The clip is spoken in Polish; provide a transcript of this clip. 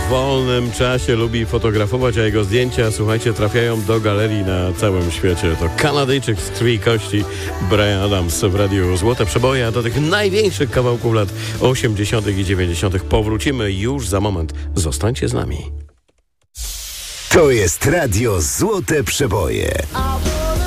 w wolnym czasie lubi fotografować, a jego zdjęcia, słuchajcie, trafiają do galerii na całym świecie. To Kanadyjczyk z krwi i kości, Bryan Adams w radiu Złote Przeboje, a do tych największych kawałków lat 80. i 90. powrócimy już za moment. Zostańcie z nami. To jest radio Złote Przeboje.